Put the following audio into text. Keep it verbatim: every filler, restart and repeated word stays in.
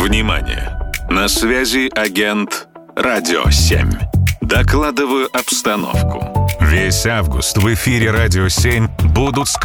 Внимание! На связи агент «Радио семь». Докладываю обстановку. Весь август в эфире «Радио семь» будут